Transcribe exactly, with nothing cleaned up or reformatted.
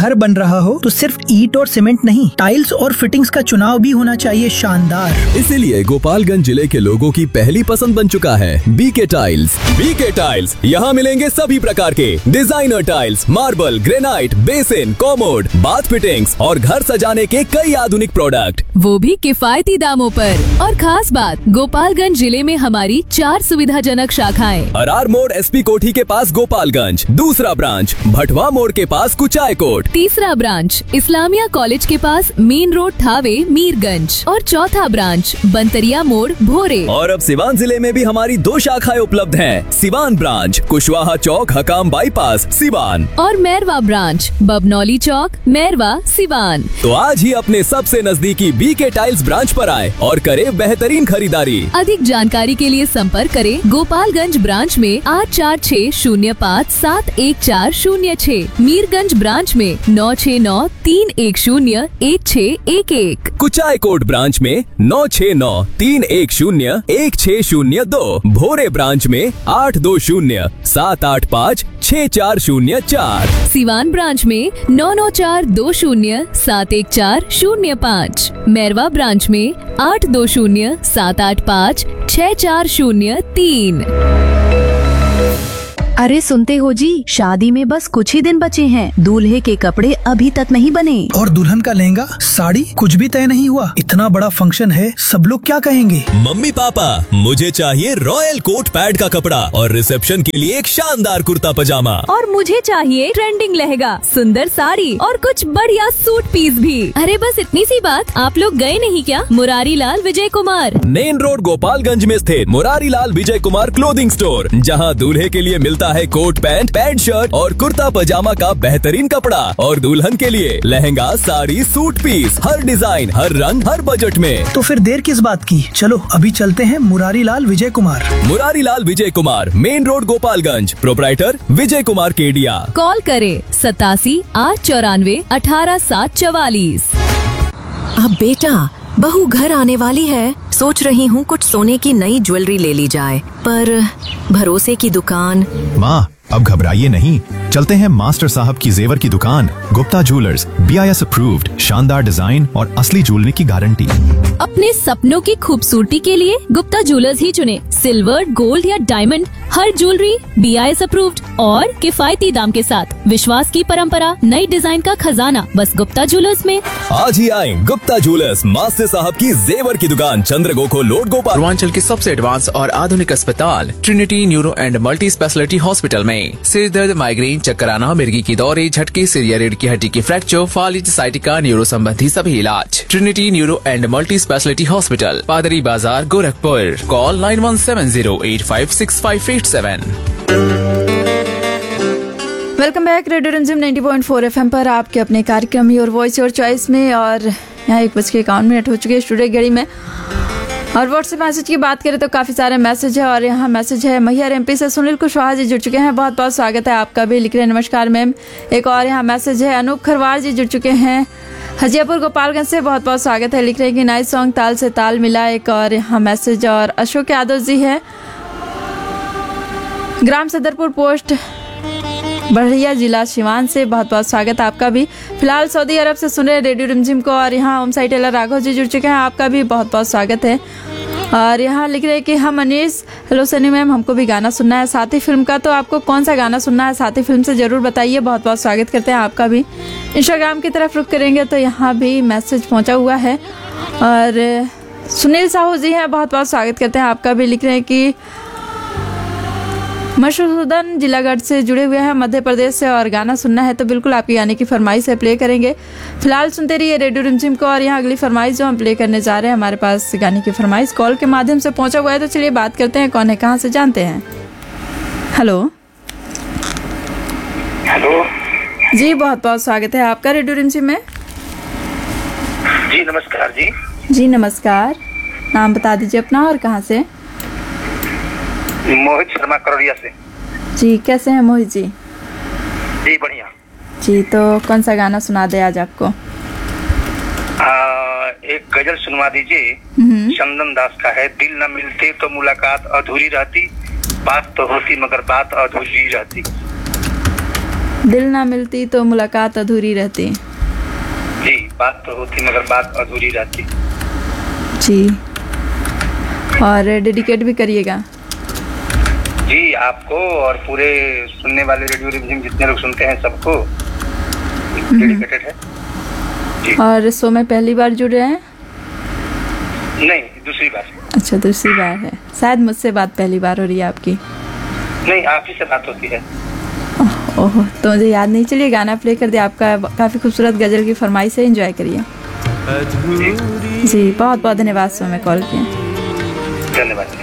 घर बन रहा हो तो सिर्फ ईंट और सीमेंट नहीं, टाइल्स और फिटिंग्स का चुनाव भी होना चाहिए शानदार। इसीलिए गोपालगंज जिले के लोगों की पहली पसंद बन चुका है बीके टाइल्स। बीके टाइल्स, यहाँ मिलेंगे सभी प्रकार के designer tiles, marble, granite, basin, commode, bath fittings और घर सजाने के कई आधुनिक प्रोडक्ट, वो भी किफायती दामों पर। और खास बात, गोपालगंज जिले में हमारी चार सुविधाजनक शाखाएं। अरार मोड़ एसपी कोठी के पास गोपालगंज, दूसरा ब्रांच भटवा मोड़ के पास कुचायकोट, तीसरा ब्रांच इस्लामिया कॉलेज के पास मेन रोड थावे मीरगंज और चौथा ब्रांच बंतरिया मोड़ भोरे। और अब सिवान जिले में भी हमारी दो शाखाएं उपलब्ध हैं। सिवान ब्रांच कुशवाहा चौक हकाम बाईपास सिवान और मैरवा ब्रांच बबनौली चौक मैरवा सिवान। तो आज ही अपने सबसे नजदीकी बीके टाइल्स ब्रांच पर आए और करें बेहतरीन खरीदारी। अधिक जानकारी के लिए संपर्क करें गोपालगंज ब्रांच में आठ चार छः शून्य पाँच सात एक चार शून्य छः, मीरगंज ब्रांच में नौ छः नौ तीन एक शून्य एक छः एक एक, कुचायकोट ब्रांच में नौ छः नौ तीन एक शून्य एक छः शून्य दो, भोरे ब्रांच में आठ दो शून्य सात आठ पाँच छः चार शून्य चार, सिवान ब्रांच में नौ नौ चार दो शून्य सात एक चार शून्य पाँच, मैरवा ब्रांच में आठ दो शून्य सात आठ पाँच छः चार शून्य तीन। अरे सुनते हो जी, शादी में बस कुछ ही दिन बचे हैं। दूल्हे के कपड़े अभी तक नहीं बने और दुल्हन का लहंगा साड़ी कुछ भी तय नहीं हुआ। इतना बड़ा फंक्शन है, सब लोग क्या कहेंगे? मम्मी पापा, मुझे चाहिए रॉयल कोट पैड का कपड़ा और रिसेप्शन के लिए एक शानदार कुर्ता पजामा। और मुझे चाहिए ट्रेंडिंग लहंगा, सुंदर साड़ी और कुछ बढ़िया सूट पीस भी। अरे बस इतनी सी बात, आप लोग गए नहीं क्या मुरारी लाल विजय कुमार? मेन रोड गोपालगंज में स्थित मुरारी लाल विजय कुमार क्लोथिंग स्टोर, जहां दूल्हे के लिए मिलता है कोट पैंट, पैंट शर्ट और कुर्ता पजामा का बेहतरीन कपड़ा और दुल्हन के लिए लहंगा, साड़ी, सूट पीस, हर डिजाइन, हर रंग, हर बजट में। तो फिर देर किस बात की, चलो अभी चलते हैं Murari Lal Vijay Kumar. Murari Lal Vijay Kumar, main road Gopalganj, proprietor Vijay Kumar Kedia. Call करे सतासी आठ चौरानवे अठारह सात चवालीस। अब बेटा, बहू घर आने वाली है, सोच रही हूँ कुछ सोने की नई ज्वेलरी ले ली जाए, पर भरोसे की दुकान। माँ, अब घबराइए नहीं, चलते हैं मास्टर साहब की जेवर की दुकान, Gupta jewellers, B I S approved, शानदार डिजाइन और असली ज्वेलरी की गारंटी। अपने सपनों की खूबसूरती के लिए गुप्ता ज्वेलर्स ही चुने। सिल्वर, गोल्ड या diamond, her jewellery B I S approved और किफायती दाम के साथ। विश्वास की परंपरा, नई डिजाइन का खजाना, बस गुप्ता ज्वेलर्स में। आज ही आए गुप्ता ज्वेलर्स, मास्टर साहब की जेवर की दुकान, चंद्रगोखो लोड गोपाल। पूर्वांचल के सबसे एडवांस और आधुनिक अस्पताल Trinity neuro and multi speciality hospital में सिर दर्द, माइग्रेन, चक्कर आना, मिर्गी की दौरे, झटके, सिर या रीढ़ की हड्डी की फ्रैक्चर, फालिज, साइटिका, न्यूरो संबंधी सभी इलाज। Trinity neuro and multi speciality hospital, पादरी बाजार, Gorakhpur. Call nine one seven zero eight five six five eight seven. Welcome back, radio रिमझिम नाइंटी पॉइंट फोर एफएम पर आपके अपने कार्यक्रम योर वॉइस योर चॉइस में। और यहाँ एक बज के इक्यावन मिनट हो चुके हैं स्टूडियो घड़ी में। और व्हाट्सएप मैसेज की बात करें तो काफ़ी सारे मैसेज है। और यहाँ मैसेज है मैहर एमपी से सुनील कुशवाहा जी जुड़ चुके हैं, बहुत बहुत स्वागत है आपका भी, लिख रहे हैं नमस्कार मैम। एक और यहाँ मैसेज है अनूप खरवार जी जुड़ चुके हैं हजियापुर गोपालगंज से, बहुत बहुत स्वागत है, लिख रहे हैं कि नाइस सॉन्ग ताल से ताल मिला। एक और यहाँ मैसेज और अशोक यादव जी है ग्राम सदरपुर पोस्ट बढ़िया जिला सिवान से, बहुत बहुत स्वागत है आपका भी। फिलहाल सऊदी अरब से सुन रहे रेडियो रिमझिम को। और यहाँ ओम साई टेलर राघव जी जुड़ चुके हैं, आपका भी बहुत बहुत स्वागत है। और यहाँ लिख रहे हैं कि हम अनीस, हेलो सनी मैम, हमको भी गाना सुनना है साथी फिल्म का, तो आपको कौन सा गाना सुनना है साथी फिल्म से ज़रूर बताइए, बहुत बहुत स्वागत करते हैं आपका भी। इंस्टाग्राम की तरफ रुख करेंगे तो यहाँ भी मैसेज पहुँचा हुआ है। और सुनील साहू जी हैं, बहुत बहुत स्वागत करते हैं आपका भी, लिख रहे हैं कि मशहूदन जिलागढ़ से जुड़े हुए हैं मध्य प्रदेश से, और गाना सुनना है तो बिल्कुल आपकी गाने की फरमाइश है, प्ले करेंगे। फिलहाल सुनते रहिए रेडियो रिमझिम को। और यहाँ अगली फरमाइश जो हम प्ले करने जा रहे हैं, हमारे पास गाने की फरमाइश कॉल के माध्यम से पहुंचा हुआ है, तो चलिए बात करते हैं कौन है कहाँ से, जानते हैं। हेलो हेलो जी, बहुत बहुत स्वागत है आपका रेडियो रिमझिम में। जी नमस्कार जी। जी नमस्कार, नाम बता दीजिए अपना और कहाँ से? मोहित शर्मा करौलिया से। जी कैसे हैं मोहित जी? जी बढ़िया जी। तो कौन सा गाना सुना दे आज आपको? आ, एक गजल सुनवा दीजिए, चंदन दास का है। दिल न मिलते तो मुलाकात अधूरी रहती, बात तो होती मगर बात अधूरी रहती। दिल ना मिलती तो मुलाकात अधूरी रहती। जी, बात तो होती मगर बात अधूरी रहती। जी, और डेडिकेट भी करिएगा। जी, आपको और पूरे सुनने वाले रेडियो रिमझिम जितने लोग सुनते हैं सबको डेडिकेटेड है जी। और शो में पहली बार जुड़ रहे हैं? नहीं, दूसरी बार। अच्छा, दूसरी बार है। शायद मुझसे बात पहली बार हो रही है आपकी। नहीं, आप ही से बात होती है। ओह, तो मुझे याद नहीं। चलिए गाना प्ले कर दिया आपका, काफी खूबसूरत गजल की फरमाइश से। एंजॉय करिए। जी, जी, बहुत बहुत धन्यवाद शो में कॉल किया। धन्यवाद।